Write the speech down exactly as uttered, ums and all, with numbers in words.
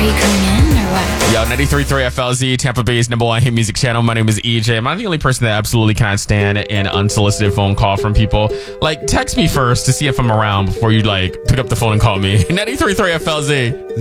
you coming in or what? Yo, ninety-three point three F L Z, Tampa Bay's number one hit music channel. My name is E J. Am I the only person that absolutely cannot stand an unsolicited phone call from people? Like, text me first to see if I'm around before you, like, pick up the phone and call me. ninety-three point three F L Z.